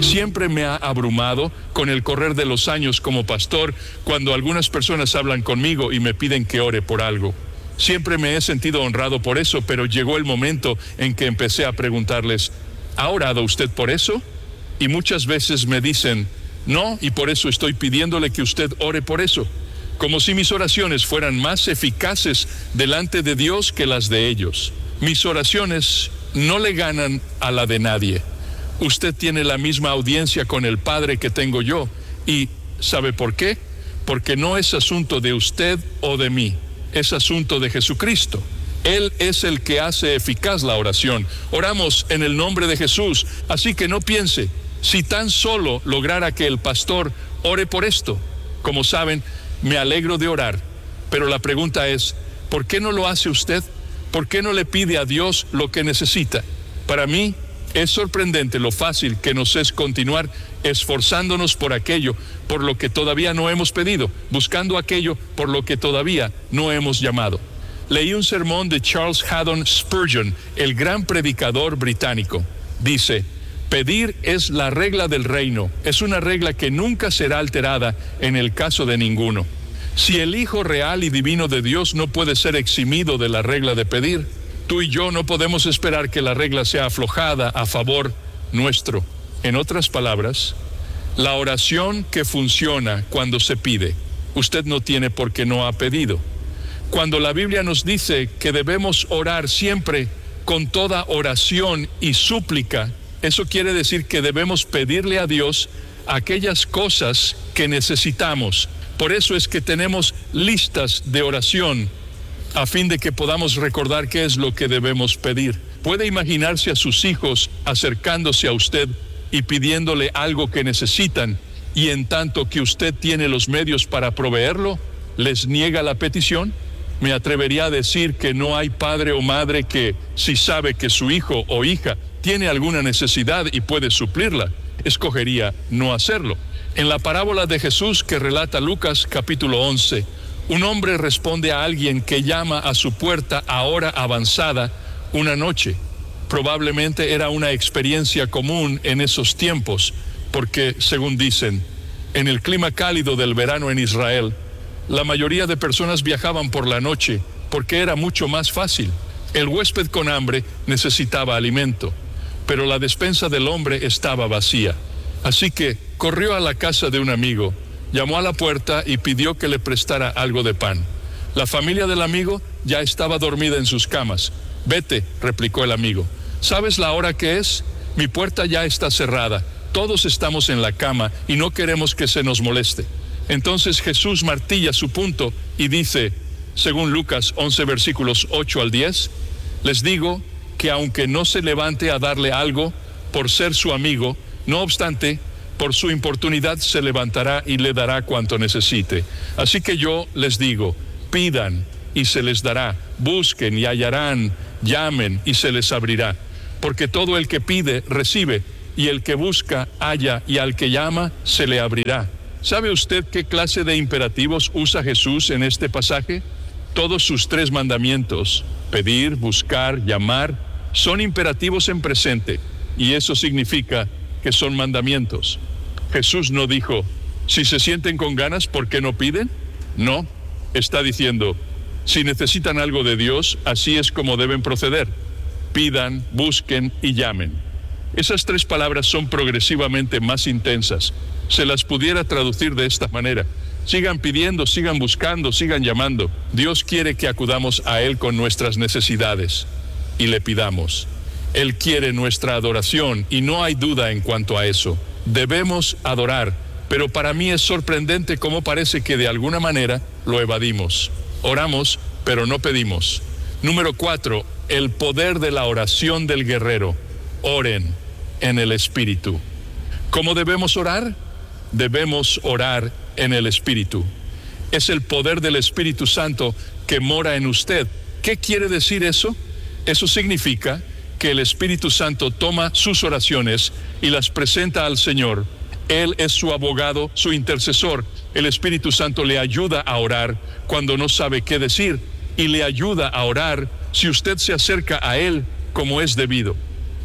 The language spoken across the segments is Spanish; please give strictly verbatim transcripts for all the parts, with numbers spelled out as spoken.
siempre me ha abrumado con el correr de los años como pastor cuando algunas personas hablan conmigo y me piden que ore por algo. Siempre me he sentido honrado por eso, pero llegó el momento en que empecé a preguntarles, ¿ha orado usted por eso? Y muchas veces me dicen, no, y por eso estoy pidiéndole que usted ore por eso. Como si mis oraciones fueran más eficaces delante de Dios que las de ellos. Mis oraciones no le ganan a la de nadie. Usted tiene la misma audiencia con el Padre que tengo yo. ¿Y sabe por qué? Porque no es asunto de usted o de mí, es asunto de Jesucristo. Él es el que hace eficaz la oración. Oramos en el nombre de Jesús, así que no piense, si tan solo lograra que el pastor ore por esto. Como saben, me alegro de orar, pero la pregunta es, ¿por qué no lo hace usted? ¿Por qué no le pide a Dios lo que necesita? Para mí es sorprendente lo fácil que nos es continuar esforzándonos por aquello por lo que todavía no hemos pedido, buscando aquello por lo que todavía no hemos llamado. Leí un sermón de Charles Haddon Spurgeon, el gran predicador británico. Dice, pedir es la regla del reino, es una regla que nunca será alterada en el caso de ninguno. Si el Hijo real y divino de Dios no puede ser eximido de la regla de pedir, tú y yo no podemos esperar que la regla sea aflojada a favor nuestro. En otras palabras, la oración que funciona cuando se pide, usted no tiene porque no ha pedido. Cuando la Biblia nos dice que debemos orar siempre con toda oración y súplica, eso quiere decir que debemos pedirle a Dios aquellas cosas que necesitamos. Por eso es que tenemos listas de oración, a fin de que podamos recordar qué es lo que debemos pedir. ¿Puede imaginarse a sus hijos acercándose a usted y pidiéndole algo que necesitan, y en tanto que usted tiene los medios para proveerlo, les niega la petición? Me atrevería a decir que no hay padre o madre que, si sabe que su hijo o hija tiene alguna necesidad y puede suplirla, escogería no hacerlo. En la parábola de Jesús que relata Lucas capítulo once, un hombre responde a alguien que llama a su puerta a hora avanzada una noche. Probablemente era una experiencia común en esos tiempos, porque, según dicen, en el clima cálido del verano en Israel, la mayoría de personas viajaban por la noche porque era mucho más fácil. El huésped con hambre necesitaba alimento, pero la despensa del hombre estaba vacía. Así que corrió a la casa de un amigo, llamó a la puerta y pidió que le prestara algo de pan. La familia del amigo ya estaba dormida en sus camas. Vete, replicó el amigo. ¿Sabes la hora que es? Mi puerta ya está cerrada. Todos estamos en la cama y no queremos que se nos moleste. Entonces Jesús martilla su punto y dice, según Lucas once versículos ocho al diez, les digo que aunque no se levante a darle algo por ser su amigo, no obstante, por su importunidad se levantará y le dará cuanto necesite. Así que yo les digo, pidan y se les dará, busquen y hallarán, llamen y se les abrirá. Porque todo el que pide, recibe, y el que busca, halla, y al que llama, se le abrirá. ¿Sabe usted qué clase de imperativos usa Jesús en este pasaje? Todos sus tres mandamientos, pedir, buscar, llamar, son imperativos en presente, y eso significa que son mandamientos. Jesús no dijo, si se sienten con ganas, ¿por qué no piden? No, está diciendo, si necesitan algo de Dios, así es como deben proceder. Pidan, busquen y llamen. Esas tres palabras son progresivamente más intensas. Se las pudiera traducir de esta manera. Sigan pidiendo, sigan buscando, sigan llamando. Dios quiere que acudamos a Él con nuestras necesidades y le pidamos. Él quiere nuestra adoración y no hay duda en cuanto a eso. Debemos adorar, pero para mí es sorprendente cómo parece que de alguna manera lo evadimos. Oramos, pero no pedimos. Número cuatro, el poder de la oración del guerrero. Oren en el Espíritu. ¿Cómo debemos orar? Debemos orar en el Espíritu. Es el poder del Espíritu Santo que mora en usted. ¿Qué quiere decir eso? Eso significa que el Espíritu Santo toma sus oraciones y las presenta al Señor. Él es su abogado, su intercesor. El Espíritu Santo le ayuda a orar cuando no sabe qué decir y le ayuda a orar si usted se acerca a Él como es debido.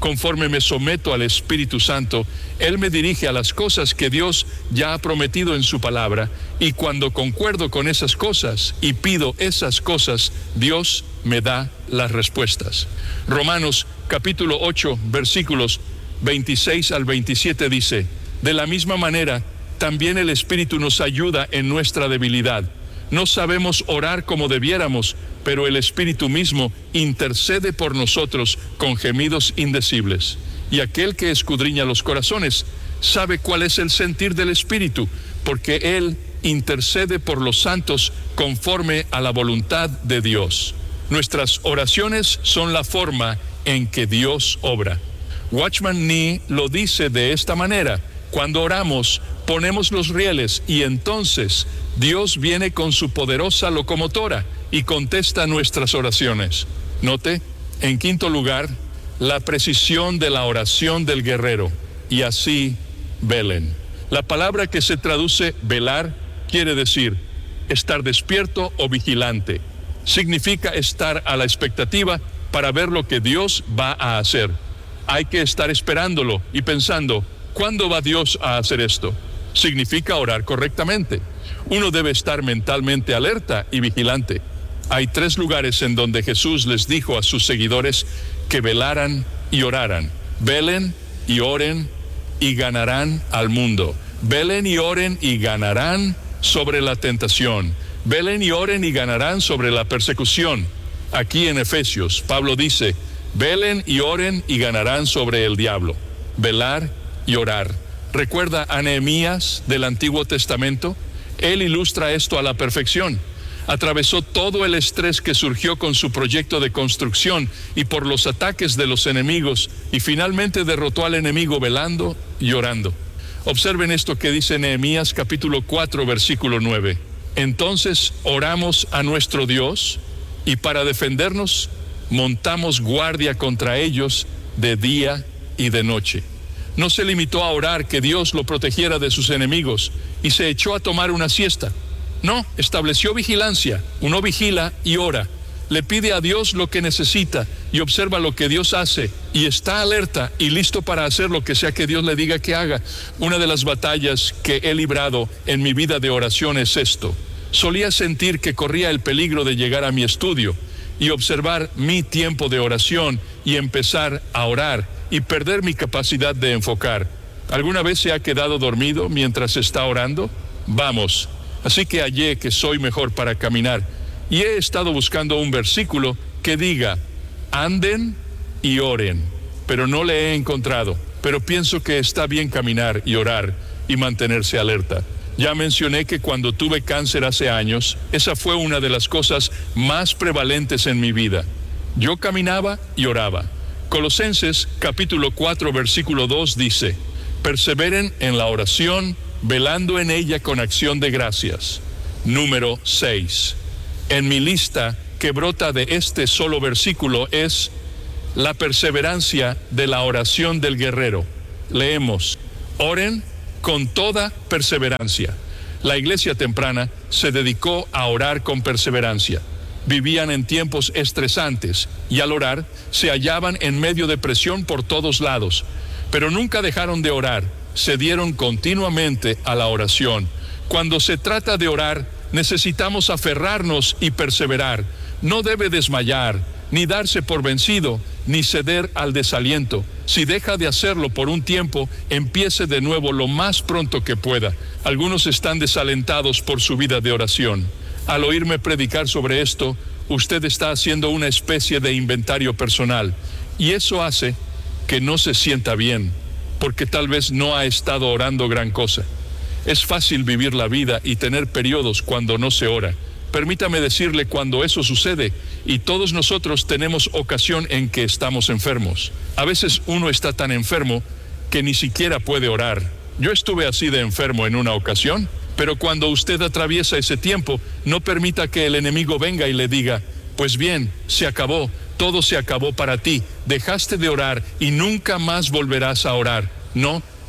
conforme me someto al Espíritu Santo, Él me dirige a las cosas que Dios ya ha prometido en su palabra, y cuando concuerdo con esas cosas y pido esas cosas, Dios me da las respuestas. Romanos capítulo ocho, versículos veintiséis al veintisiete dice: de la misma manera, también el Espíritu nos ayuda en nuestra debilidad. No sabemos orar como debiéramos, pero el Espíritu mismo intercede por nosotros con gemidos indecibles. Y aquel que escudriña los corazones sabe cuál es el sentir del Espíritu, porque Él intercede por los santos conforme a la voluntad de Dios. Nuestras oraciones son la forma en que Dios obra. Watchman Nee lo dice de esta manera: cuando oramos, ponemos los rieles y entonces Dios viene con su poderosa locomotora y contesta nuestras oraciones. Note, en quinto lugar, la precisión de la oración del guerrero. Y así, velen. La palabra que se traduce velar quiere decir estar despierto o vigilante. Significa estar a la expectativa para ver lo que Dios va a hacer. Hay que estar esperándolo y pensando: ¿cuándo va Dios a hacer esto? Significa orar correctamente. Uno debe estar mentalmente alerta y vigilante. Hay tres lugares en donde Jesús les dijo a sus seguidores que velaran y oraran. Velen y oren y ganarán al mundo. Velen y oren y ganarán sobre la tentación. Velen y oren y ganarán sobre la persecución. Aquí en Efesios, Pablo dice: velen y oren y ganarán sobre el diablo. Velar y orar. ¿Recuerda a Nehemías del Antiguo Testamento? Él ilustra esto a la perfección. Atravesó todo el estrés que surgió con su proyecto de construcción y por los ataques de los enemigos, y finalmente derrotó al enemigo velando y orando. Observen esto que dice Nehemías capítulo cuatro, versículo nueve. Entonces oramos a nuestro Dios, y para defendernos montamos guardia contra ellos de día y de noche. No se limitó a orar que Dios lo protegiera de sus enemigos y se echó a tomar una siesta. No, estableció vigilancia. Uno vigila y ora. Le pide a Dios lo que necesita y observa lo que Dios hace y está alerta y listo para hacer lo que sea que Dios le diga que haga. Una de las batallas que he librado en mi vida de oración es esto. Solía sentir que corría el peligro de llegar a mi estudio y observar mi tiempo de oración y empezar a orar y perder mi capacidad de enfocar. ¿Alguna vez se ha quedado dormido mientras está orando? Vamos. Así que hallé que soy mejor para caminar y he estado buscando un versículo que diga: anden y oren, pero no le he encontrado. Pero pienso que está bien caminar y orar y mantenerse alerta. Ya mencioné que cuando tuve cáncer hace años, esa fue una de las cosas más prevalentes en mi vida. Yo caminaba y oraba. Colosenses capítulo cuatro, versículo dos dice: perseveren en la oración, velando en ella con acción de gracias. Número seis. En mi lista que brota de este solo versículo es la perseverancia de la oración del guerrero. Leemos: oren con toda perseverancia. La iglesia temprana se dedicó a orar con perseverancia. Vivían en tiempos estresantes y al orar se hallaban en medio de presión por todos lados, pero nunca dejaron de orar, se dieron continuamente a la oración. Cuando se trata de orar, necesitamos aferrarnos y perseverar. No debe desmayar, ni darse por vencido, ni ceder al desaliento. Si deja de hacerlo por un tiempo, empiece de nuevo lo más pronto que pueda. Algunos están desalentados por su vida de oración. Al oírme predicar sobre esto, usted está haciendo una especie de inventario personal, y eso hace que no se sienta bien, porque tal vez no ha estado orando gran cosa. Es fácil vivir la vida y tener periodos cuando no se ora. Permítame decirle cuando eso sucede, y todos nosotros tenemos ocasión en que estamos enfermos. A veces uno está tan enfermo que ni siquiera puede orar. Yo estuve así de enfermo en una ocasión, pero cuando usted atraviesa ese tiempo, no permita que el enemigo venga y le diga: pues bien, se acabó, todo se acabó para ti, dejaste de orar y nunca más volverás a orar. No,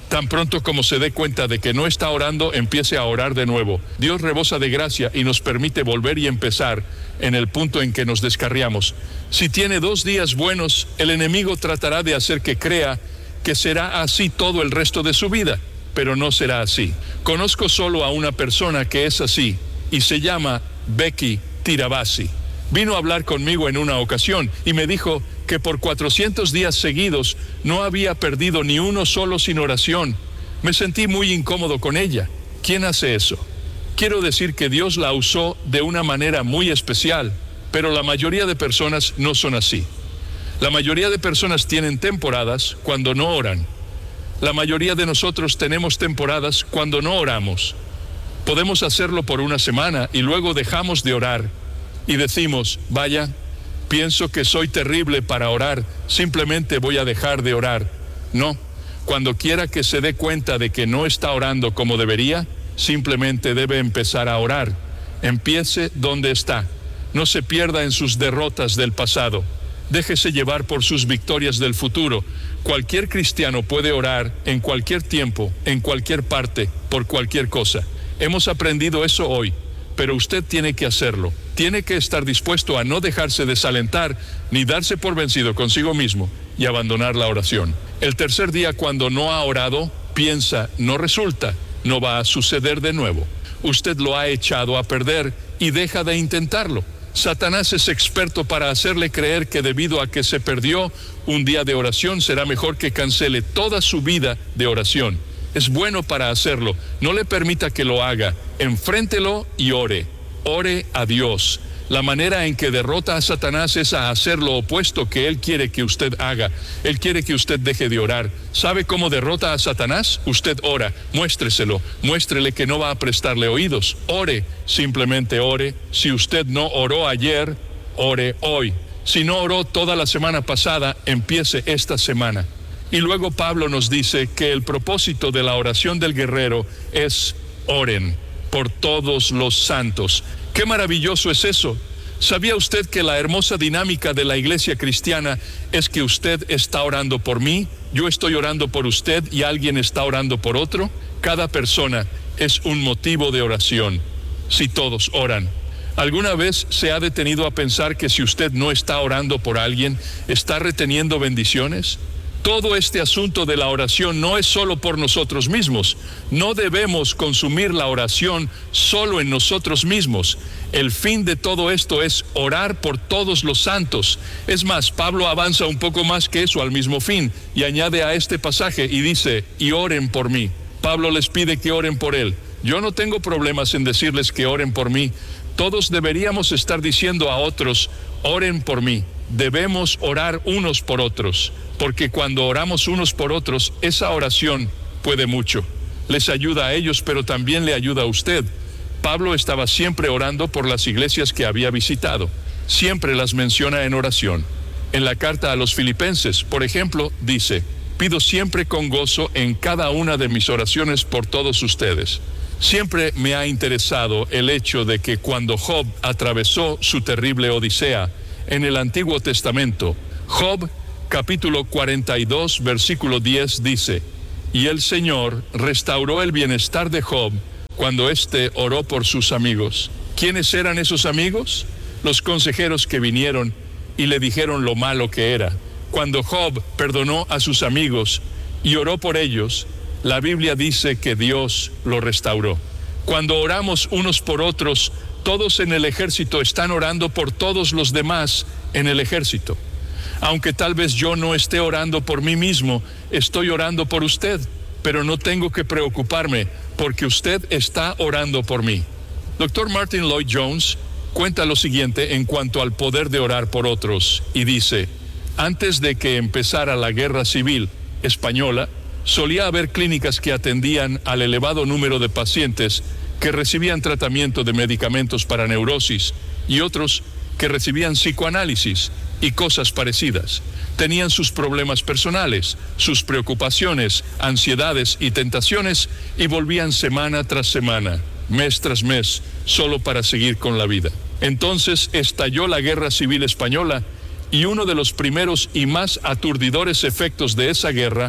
Tan pronto como se dé cuenta de que no está orando, empiece a orar de nuevo. Dios rebosa de gracia y nos permite volver y empezar en el punto en que nos descarriamos. Si tiene dos días buenos, el enemigo tratará de hacer que crea que será así todo el resto de su vida, pero no será así. Conozco solo a una persona que es así y se llama Becky Tirabassi. Vino a hablar conmigo en una ocasión y me dijo que por cuatrocientos días seguidos no había perdido ni uno solo sin oración. Me sentí muy incómodo con ella. ¿Quién hace eso? Quiero decir que Dios la usó de una manera muy especial, pero la mayoría de personas no son así. La mayoría de personas tienen temporadas cuando no oran. La mayoría de nosotros tenemos temporadas cuando no oramos. Podemos hacerlo por una semana y luego dejamos de orar y decimos, vaya, pienso que soy terrible para orar, simplemente voy a dejar de orar. No, cuando quiera que se dé cuenta de que no está orando como debería, simplemente debe empezar a orar. Empiece donde está. No se pierda en sus derrotas del pasado. Déjese llevar por sus victorias del futuro. Cualquier cristiano puede orar en cualquier tiempo, en cualquier parte, por cualquier cosa. Hemos aprendido eso hoy, pero usted tiene que hacerlo. Tiene que estar dispuesto a no dejarse desalentar ni darse por vencido consigo mismo y abandonar la oración. El tercer día, cuando no ha orado, piensa, no resulta, no va a suceder de nuevo. Usted lo ha echado a perder y deja de intentarlo. Satanás es experto para hacerle creer que debido a que se perdió un día de oración, será mejor que cancele toda su vida de oración. Es bueno para hacerlo. No le permita que lo haga. Enfréntelo y ore. Ore a Dios. La manera en que derrota a Satanás es a hacer lo opuesto que él quiere que usted haga. Él quiere que usted deje de orar. ¿Sabe cómo derrota a Satanás? Usted ora, muéstreselo, muéstrele que no va a prestarle oídos. Ore, simplemente ore. Si usted no oró ayer, ore hoy. Si no oró toda la semana pasada, empiece esta semana. Y luego Pablo nos dice que el propósito de la oración del guerrero es oren por todos los santos. ¡Qué maravilloso es eso! ¿Sabía usted que la hermosa dinámica de la iglesia cristiana es que usted está orando por mí, yo estoy orando por usted y alguien está orando por otro? Cada persona es un motivo de oración, si todos oran. ¿Alguna vez se ha detenido a pensar que si usted no está orando por alguien, está reteniendo bendiciones? Todo este asunto de la oración no es solo por nosotros mismos. No debemos consumir la oración solo en nosotros mismos. El fin de todo esto es orar por todos los santos. Es más, Pablo avanza un poco más que eso al mismo fin y añade a este pasaje y dice, y oren por mí. Pablo les pide que oren por él. Yo no tengo problemas en decirles que oren por mí. Todos deberíamos estar diciendo a otros, oren por mí. Debemos orar unos por otros, porque cuando oramos unos por otros, esa oración puede mucho. Les ayuda a ellos, pero también le ayuda a usted. Pablo estaba siempre orando por las iglesias que había visitado. Siempre las menciona en oración. En la carta a los Filipenses, por ejemplo, dice, pido siempre con gozo en cada una de mis oraciones por todos ustedes. Siempre me ha interesado el hecho de que cuando Job atravesó su terrible odisea, en el Antiguo Testamento, Job capítulo cuarenta y dos, versículo diez dice, y el Señor restauró el bienestar de Job cuando éste oró por sus amigos. ¿Quiénes eran esos amigos? Los consejeros que vinieron y le dijeron lo malo que era. Cuando Job perdonó a sus amigos y oró por ellos, la Biblia dice que Dios lo restauró. Cuando oramos unos por otros, todos en el ejército están orando por todos los demás en el ejército. Aunque tal vez yo no esté orando por mí mismo, estoy orando por usted, pero no tengo que preocuparme porque usted está orando por mí. doctor Martin Lloyd Jones cuenta lo siguiente en cuanto al poder de orar por otros y dice, antes de que empezara la guerra civil española, solía haber clínicas que atendían al elevado número de pacientes que recibían tratamiento de medicamentos para neurosis y otros que recibían psicoanálisis y cosas parecidas. Tenían sus problemas personales, sus preocupaciones, ansiedades y tentaciones y volvían semana tras semana, mes tras mes, solo para seguir con la vida. Entonces estalló la Guerra Civil Española y uno de los primeros y más aturdidores efectos de esa guerra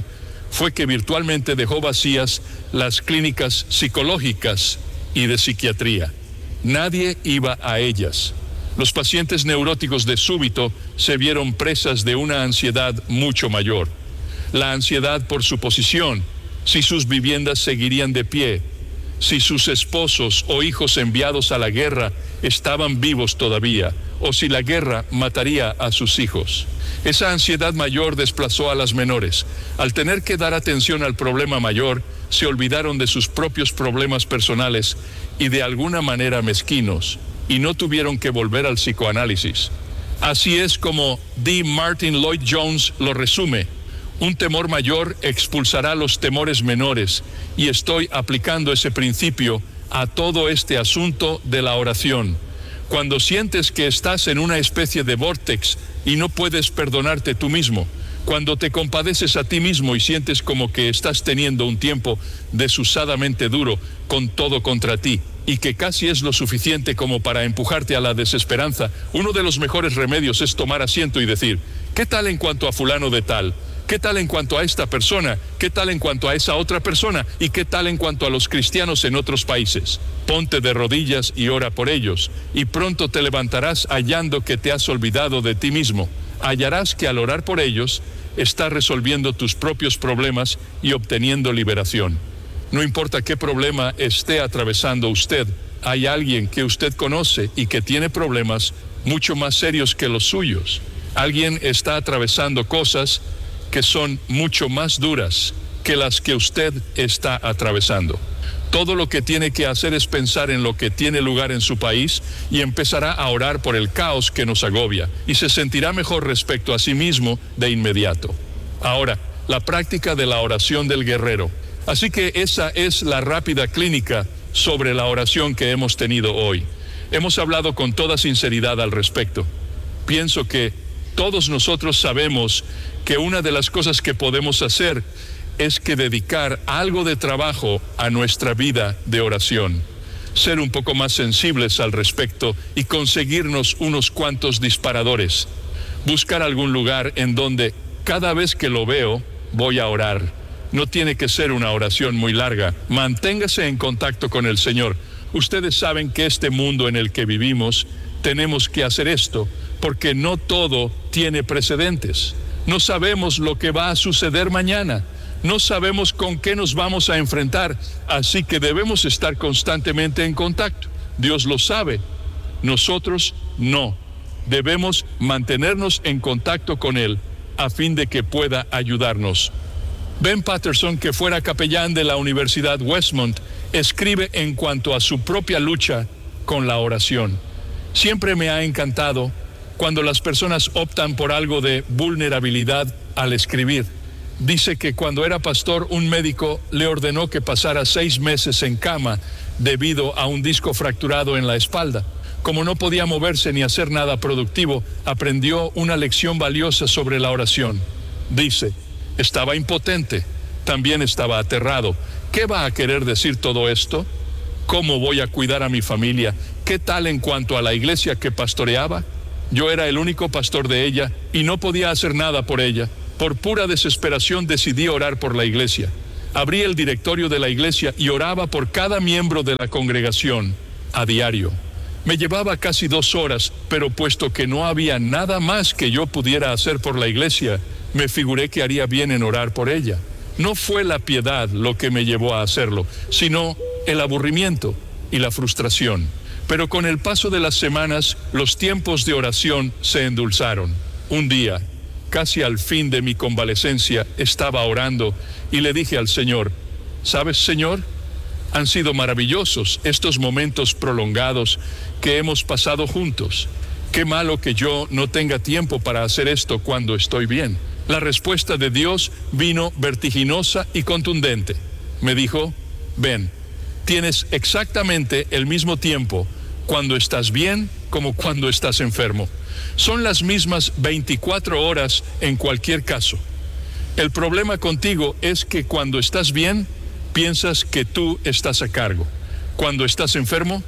fue que virtualmente dejó vacías las clínicas psicológicas y de psiquiatría. Nadie iba a ellas. Los pacientes neuróticos de súbito se vieron presas de una ansiedad mucho mayor. La ansiedad por su posición, si sus viviendas seguirían de pie, si sus esposos o hijos enviados a la guerra estaban vivos todavía, o si la guerra mataría a sus hijos. Esa ansiedad mayor desplazó a las menores. Al tener que dar atención al problema mayor, se olvidaron de sus propios problemas personales y de alguna manera mezquinos, y no tuvieron que volver al psicoanálisis. Así es como D. Martin Lloyd Jones lo resume: un temor mayor expulsará los temores menores, y estoy aplicando ese principio a todo este asunto de la oración. Cuando sientes que estás en una especie de vórtex y no puedes perdonarte tú mismo, cuando te compadeces a ti mismo y sientes como que estás teniendo un tiempo desusadamente duro con todo contra ti, y que casi es lo suficiente como para empujarte a la desesperanza, uno de los mejores remedios es tomar asiento y decir: ¿qué tal en cuanto a fulano de tal? ¿Qué tal en cuanto a esta persona? ¿Qué tal en cuanto a esa otra persona? ¿Y qué tal en cuanto a los cristianos en otros países? Ponte de rodillas y ora por ellos, y pronto te levantarás hallando que te has olvidado de ti mismo. Hallarás que al orar por ellos, estás resolviendo tus propios problemas y obteniendo liberación. No importa qué problema esté atravesando usted, hay alguien que usted conoce y que tiene problemas mucho más serios que los suyos. Alguien está atravesando cosas que son mucho más duras que las que usted está atravesando. Todo lo que tiene que hacer es pensar en lo que tiene lugar en su país y empezará a orar por el caos que nos agobia, y se sentirá mejor respecto a sí mismo de inmediato. Ahora, la práctica de la oración del guerrero. Así que esa es la rápida clínica sobre la oración que hemos tenido hoy. Hemos hablado con toda sinceridad al respecto. Pienso que todos nosotros sabemos que una de las cosas que podemos hacer es que dedicar algo de trabajo a nuestra vida de oración, ser un poco más sensibles al respecto y conseguirnos unos cuantos disparadores, buscar algún lugar en donde cada vez que lo veo voy a orar. No tiene que ser una oración muy larga. Manténgase en contacto con el Señor. Ustedes saben que este mundo en el que vivimos tenemos que hacer esto, porque no todo tiene precedentes. No sabemos lo que va a suceder mañana. No sabemos con qué nos vamos a enfrentar, así que debemos estar constantemente en contacto. Dios lo sabe, nosotros no. Debemos mantenernos en contacto con Él a fin de que pueda ayudarnos. Ben Patterson, que fuera capellán de la Universidad Westmont, escribe en cuanto a su propia lucha con la oración: siempre me ha encantado cuando las personas optan por algo de vulnerabilidad al escribir. Dice que cuando era pastor, un médico le ordenó que pasara seis meses en cama debido a un disco fracturado en la espalda. Como no podía moverse ni hacer nada productivo, aprendió una lección valiosa sobre la oración. Dice: estaba impotente, también estaba aterrado. ¿Qué va a querer decir todo esto? ¿Cómo voy a cuidar a mi familia? ¿Qué tal en cuanto a la iglesia que pastoreaba? Yo era el único pastor de ella y no podía hacer nada por ella. Por pura desesperación decidí orar por la iglesia. Abrí el directorio de la iglesia y oraba por cada miembro de la congregación a diario. Me llevaba casi dos horas, pero puesto que no había nada más que yo pudiera hacer por la iglesia, me figuré que haría bien en orar por ella. No fue la piedad lo que me llevó a hacerlo, sino el aburrimiento y la frustración. Pero con el paso de las semanas, los tiempos de oración se endulzaron. Un día, casi al fin de mi convalecencia, estaba orando y le dije al Señor: ¿sabes, Señor? Han sido maravillosos estos momentos prolongados que hemos pasado juntos. Qué malo que yo no tenga tiempo para hacer esto cuando estoy bien. La respuesta de Dios vino vertiginosa y contundente. Me dijo: ven, tienes exactamente el mismo tiempo cuando estás bien como cuando estás enfermo. Son las mismas veinticuatro horas en cualquier caso. El problema contigo es que cuando estás bien, piensas que tú estás a cargo. Cuando estás enfermo,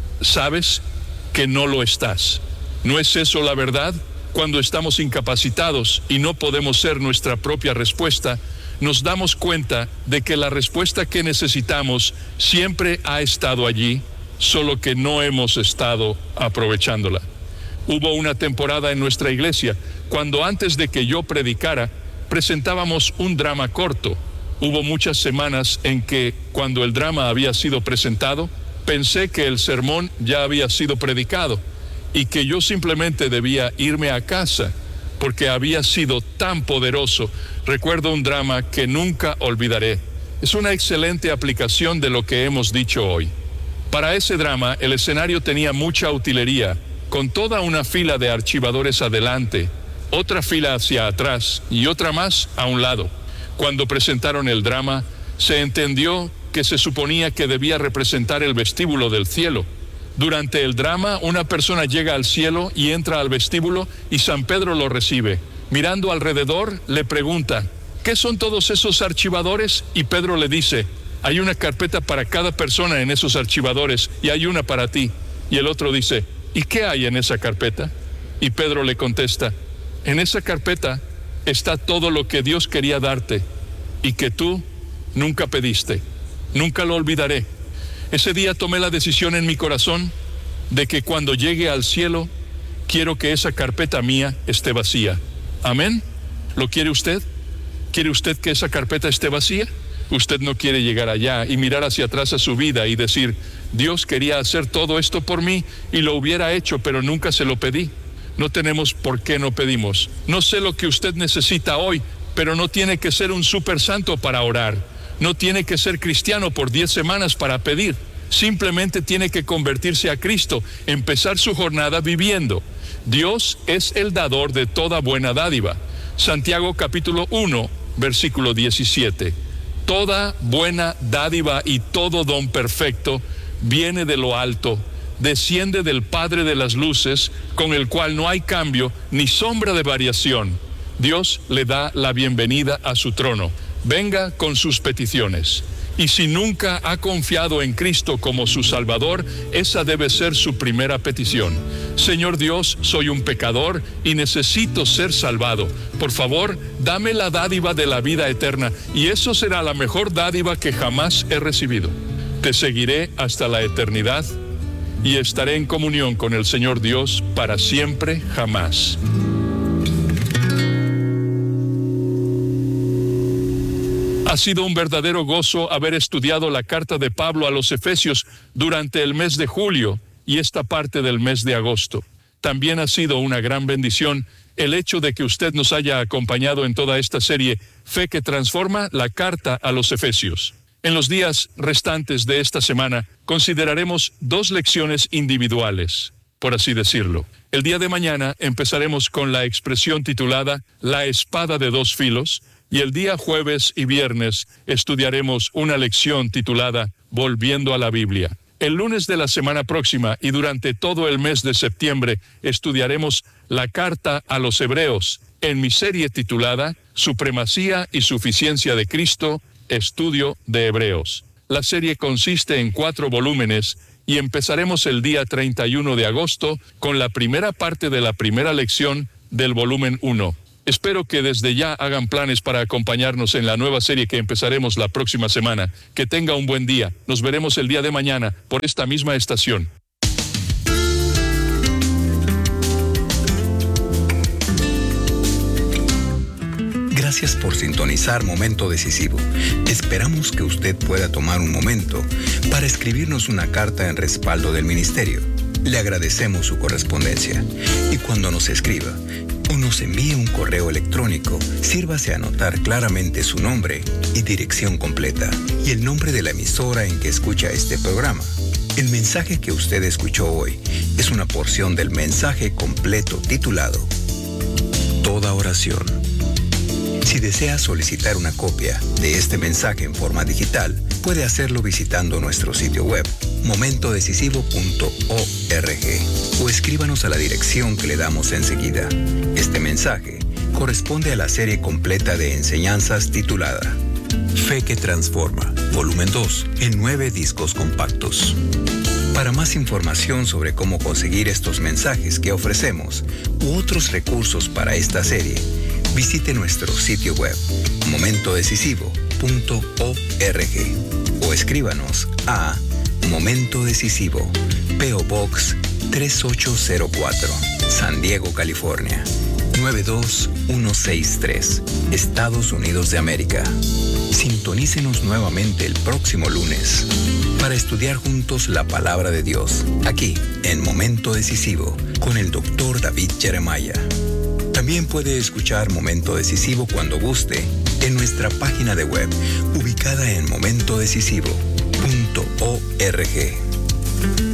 sabes que no lo estás. ¿No es eso la verdad? Cuando estamos incapacitados y no podemos ser nuestra propia respuesta, nos damos cuenta de que la respuesta que necesitamos siempre ha estado allí, solo que no hemos estado aprovechándola. Hubo una temporada en nuestra iglesia cuando antes de que yo predicara, presentábamos un drama corto. Hubo muchas semanas en que, cuando el drama había sido presentado, pensé que el sermón ya había sido predicado y que yo simplemente debía irme a casa porque había sido tan poderoso. Recuerdo un drama que nunca olvidaré. Es una excelente aplicación de lo que hemos dicho hoy. Para ese drama, el escenario tenía mucha utilería, con toda una fila de archivadores adelante, otra fila hacia atrás y otra más a un lado. Cuando presentaron el drama, se entendió que se suponía que debía representar el vestíbulo del cielo. Durante el drama, una persona llega al cielo y entra al vestíbulo y San Pedro lo recibe. Mirando alrededor, le pregunta, ¿qué son todos esos archivadores? Y Pedro le dice, hay una carpeta para cada persona en esos archivadores y hay una para ti. Y el otro dice, ¿y qué hay en esa carpeta? Y Pedro le contesta, en esa carpeta está todo lo que Dios quería darte y que tú nunca pediste. Nunca lo olvidaré. Ese día tomé la decisión en mi corazón de que cuando llegue al cielo, quiero que esa carpeta mía esté vacía. ¿Amén? ¿Lo quiere usted? ¿Quiere usted que esa carpeta esté vacía? Usted no quiere llegar allá y mirar hacia atrás a su vida y decir, Dios quería hacer todo esto por mí y lo hubiera hecho, pero nunca se lo pedí. No tenemos por qué no pedimos. No sé lo que usted necesita hoy, pero no tiene que ser un super santo para orar. No tiene que ser cristiano por diez semanas para pedir. Simplemente tiene que convertirse a Cristo, empezar su jornada viviendo. Dios es el dador de toda buena dádiva. Santiago capítulo uno, versículo diecisiete. Toda buena dádiva y todo don perfecto viene de lo alto, desciende del Padre de las luces, con el cual no hay cambio ni sombra de variación. Dios le da la bienvenida a su trono. Venga con sus peticiones. Y si nunca ha confiado en Cristo como su Salvador, esa debe ser su primera petición. Señor Dios, soy un pecador y necesito ser salvado. Por favor, dame la dádiva de la vida eterna, y eso será la mejor dádiva que jamás he recibido. Te seguiré hasta la eternidad y estaré en comunión con el Señor Dios para siempre, jamás. Ha sido un verdadero gozo haber estudiado la carta de Pablo a los Efesios durante el mes de julio y esta parte del mes de agosto. También ha sido una gran bendición el hecho de que usted nos haya acompañado en toda esta serie Fe que Transforma, la carta a los Efesios. En los días restantes de esta semana consideraremos dos lecciones individuales, por así decirlo. El día de mañana empezaremos con la expresión titulada La espada de dos filos, y el día jueves y viernes estudiaremos una lección titulada Volviendo a la Biblia. El lunes de la semana próxima y durante todo el mes de septiembre estudiaremos la carta a los Hebreos en mi serie titulada Supremacía y Suficiencia de Cristo, Estudio de Hebreos. La serie consiste en cuatro volúmenes y empezaremos el día treinta y uno de agosto con la primera parte de la primera lección del volumen uno. Espero que desde ya hagan planes para acompañarnos en la nueva serie que empezaremos la próxima semana. Que tenga un buen día. Nos veremos el día de mañana por esta misma estación. Gracias por sintonizar Momento Decisivo. Esperamos que usted pueda tomar un momento para escribirnos una carta en respaldo del ministerio. Le agradecemos su correspondencia. Y cuando nos escriba o nos envíe un correo electrónico, sírvase a anotar claramente su nombre y dirección completa y el nombre de la emisora en que escucha este programa. El mensaje que usted escuchó hoy es una porción del mensaje completo titulado Toda Oración. Si desea solicitar una copia de este mensaje en forma digital, puede hacerlo visitando nuestro sitio web, momento decisivo punto org, o escríbanos a la dirección que le damos enseguida. Este mensaje corresponde a la serie completa de enseñanzas titulada Fe que Transforma, volumen dos, en nueve discos compactos. Para más información sobre cómo conseguir estos mensajes que ofrecemos u otros recursos para esta serie, visite nuestro sitio web momento decisivo punto org o escríbanos a Momento Decisivo, P O Box tres ocho cero cuatro, San Diego, California nueve dos uno seis tres, Estados Unidos de América. Sintonícenos nuevamente el próximo lunes para estudiar juntos la palabra de Dios, aquí en Momento Decisivo con el doctor David Jeremiah. También puede escuchar Momento Decisivo cuando guste en nuestra página de web ubicada en momento decisivo punto org.